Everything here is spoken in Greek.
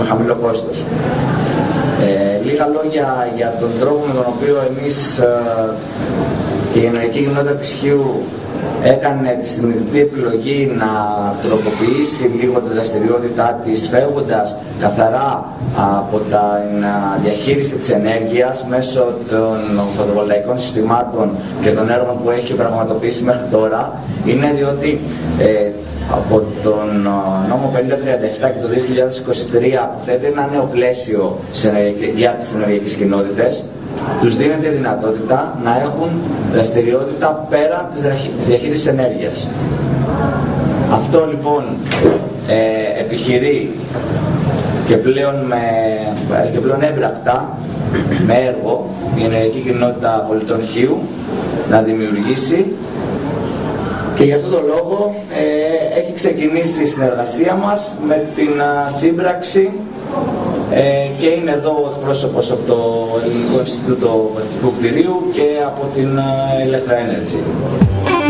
με χαμηλό κόστος. Λίγα λόγια για τον τρόπο με τον οποίο εμείς και η ενεργειακή κοινότητα της Χίου έκανε τη συνειδητή επιλογή να τροποποιήσει λίγο τη δραστηριότητά της, φεύγοντας καθαρά από την διαχείριση της ενέργειας μέσω των φωτοβολταϊκών συστημάτων και των έργων που έχει πραγματοποιήσει μέχρι τώρα, είναι διότι από τον νόμο 5037 και το 2023 που θέτει ένα νέο πλαίσιο για τις ενεργειακές κοινότητες, τους δίνεται η δυνατότητα να έχουν δραστηριότητα πέρα της διαχείρισης ενέργειας. Αυτό λοιπόν επιχειρεί και πλέον έμπρακτα με έργο η Ενεργειακή Κοινότητα Πολιτών Χίου να δημιουργήσει, και γι' αυτό το λόγο έχει ξεκινήσει η συνεργασία μας με την σύμπραξη και είναι εδώ ο εκπρόσωπος από το Ελληνικό Ινστιτούτο Παθητικού Κτηρίου και από την Electra Energy.